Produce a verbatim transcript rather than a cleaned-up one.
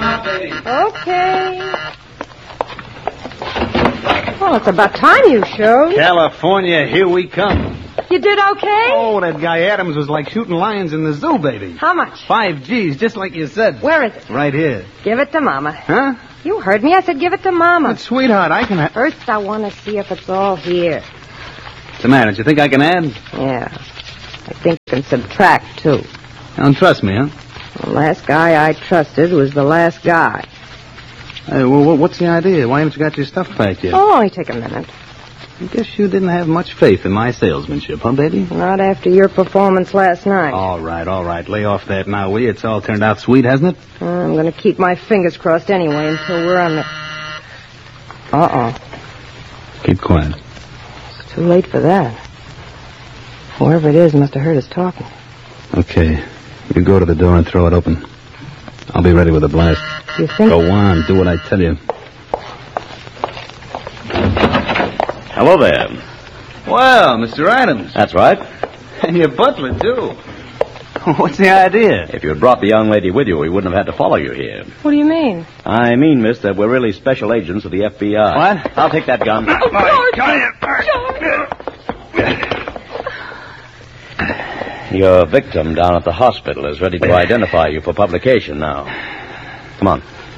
Okay. Well, it's about time you showed. California, here we come. You did okay? Oh, that guy Adams was like shooting lions in the zoo, baby. How much? Five G's, just like you said. Where is it? Right here. Give it to Mama. Huh? You heard me. I said give it to Mama. But, sweetheart, I can... Ha- First, I want to see if it's all here. What's the matter? Do you think I can add? Yeah. I think you can subtract, too. You don't trust me, huh? The last guy I trusted was the last guy. Hey, well, what's the idea? Why haven't you got your stuff packed yet? Oh, only take a minute. I guess you didn't have much faith in my salesmanship, huh, baby? Not after your performance last night. All right, all right. Lay off that now, will you? It's all turned out sweet, hasn't it? I'm going to keep my fingers crossed anyway until we're on the... Uh-oh. Keep quiet. It's too late for that. Whoever it is must have heard us talking. Okay. You go to the door and throw it open. I'll be ready with a blast. You think... Go on. Do what I tell you. Hello there. Well, Mister Adams. That's right. And your butler, too. What's the idea? If you had brought the young lady with you, we wouldn't have had to follow you here. What do you mean? I mean, miss, that we're really special agents of the F B I. What? I'll take that gun. Oh, George! Your victim down at the hospital is ready to identify you for publication now. Come on.